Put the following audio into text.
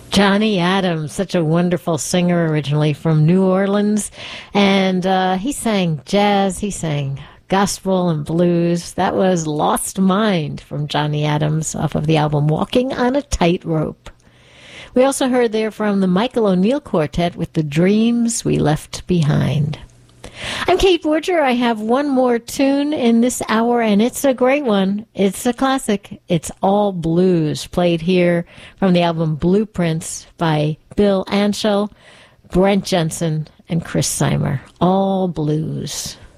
Johnny Adams, such a wonderful singer, originally from New Orleans. And he sang jazz, he sang gospel and blues. That was Lost Mind from Johnny Adams off of the album Walking on a Tightrope. We also heard there from the Michael O'Neill Quartet with The Dreams We Left Behind. I'm Kate Borger. I have one more tune in this hour, and it's a great one. It's a classic. It's All Blues, played here from the album Blueprints by Bill Anshel, Brent Jensen, and Chris Seimer. All Blues.